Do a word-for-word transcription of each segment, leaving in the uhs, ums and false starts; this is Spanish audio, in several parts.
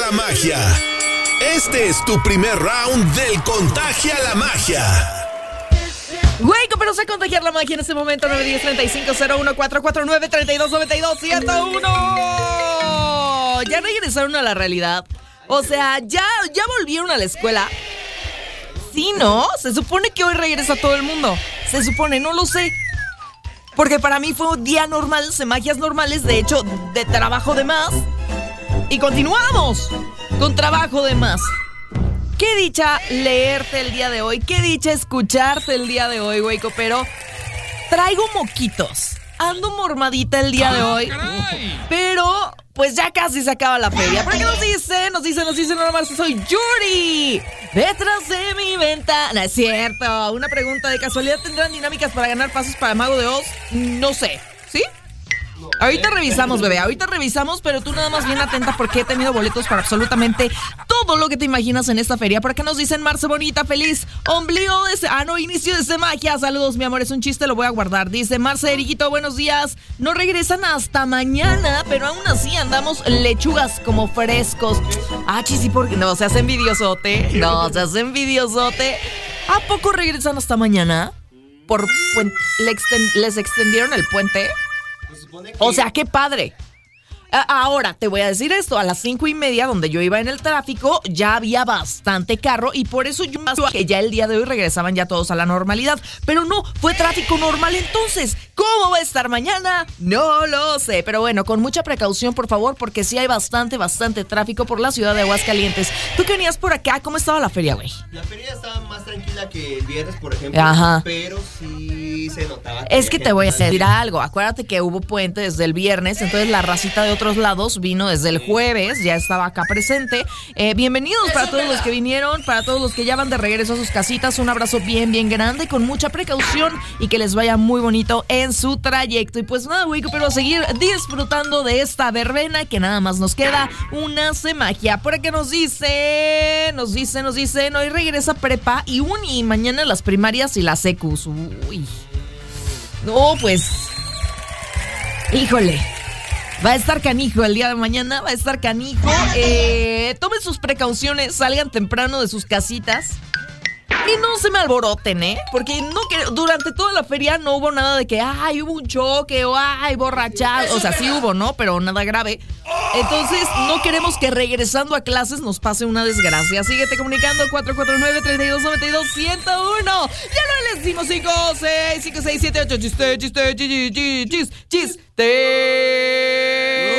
la magia. Este es tu primer round del Contagia la Magia. Güey, pero sé contagiar la magia en este momento. nueve uno cero, tres cinco cero uno, cuatro cuatro nueve, tres dos nueve dos, siete uno. Ya regresaron a la realidad. O sea, ya, ya volvieron a la escuela. Sí, ¿no? Se supone que hoy regresa todo el mundo. Se supone, no lo sé. Porque para mí fue un día normal, semagias normales, de hecho, de trabajo de más. Y continuamos con trabajo de más. Qué dicha leerte el día de hoy. Qué dicha escucharte el día de hoy, güey, pero traigo moquitos. Ando mormadita el día de hoy. Pero, pues ya casi se acaba la feria. ¿Por qué nos dice? Nos dice, nos dice nada más. Soy Yuri. Detrás de mi ventana. Es cierto. Una pregunta de casualidad. ¿Tendrán dinámicas para ganar pasos para Mago de Oz? No sé. ¿Sí? Ahorita revisamos, bebé, ahorita revisamos, pero tú nada más bien atenta porque he tenido boletos para absolutamente todo lo que te imaginas en esta feria. ¿Por qué nos dicen Marce Bonita? Feliz ombligo de... Se- ah, no, inicio de semagia. Saludos, mi amor, es un chiste, lo voy a guardar. Dice Marce, Eriquito, buenos días. No regresan hasta mañana, pero aún así andamos lechugas como frescos. Ah, chis, porque no, se hace envidiosote. No, se hace envidiosote. ¿A poco regresan hasta mañana? Por puen- le exten- ¿Les extendieron el puente? O sea, qué padre. Ahora, te voy a decir esto, a las cinco y media, donde yo iba en el tráfico, ya había bastante carro y por eso yo pensaba que ya el día de hoy regresaban ya todos a la normalidad. Pero no, fue tráfico normal entonces. ¿Cómo va a estar mañana? No lo sé, pero bueno, con mucha precaución, por favor, porque sí hay bastante, bastante tráfico por la ciudad de Aguascalientes. ¿Tú que venías por acá? ¿Cómo estaba la feria, güey? La feria estaba más tranquila que el viernes, por ejemplo. Ajá. Pero sí se notaba. Que Es que te voy a decir algo. Acuérdate que hubo puente desde el viernes, entonces la racita de otros lados vino desde el jueves, ya estaba acá presente. Eh, bienvenidos para todos los que vinieron, para todos los que ya van de regreso a sus casitas. Un abrazo bien, bien grande, con mucha precaución y que les vaya muy bonito en su trayecto. Y pues nada, güey, pero a seguir disfrutando de esta verbena que nada más nos queda una semagia. Por acá nos dice, nos dice, nos dicen, hoy regresa prepa y uni, mañana las primarias y las secus. Uy. No, pues, híjole, va a estar canijo el día de mañana, va a estar canijo. Eh, tomen sus precauciones, salgan temprano de sus casitas y no se me alboroten, ¿eh? Porque no que durante toda la feria no hubo nada de que, ay, hubo un choque o ay, borrachado. O sea, sí hubo, ¿no? Pero nada grave. Entonces, no queremos que regresando a clases nos pase una desgracia. Síguete comunicando cuatro cuatro nueve, tres dos nueve dos, uno cero uno. Ya no les decimos cinco, seis, cinco, seis, siete, ocho. Chiste, chiste, chiste, chiste, chiste.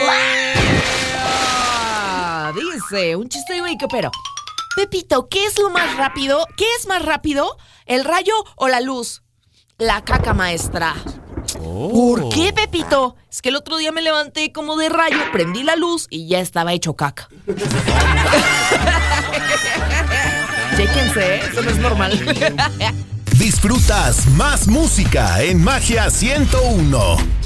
Dice, un chiste, güey, pero... Pepito, ¿qué es lo más rápido? ¿Qué es más rápido? ¿El rayo o la luz? La caca, maestra. Oh. ¿Por qué, Pepito? Es que el otro día me levanté como de rayo, prendí la luz y ya estaba hecho caca. Chéquense, ¿eh? Eso no es normal. Disfrutas más música en Magia ciento uno.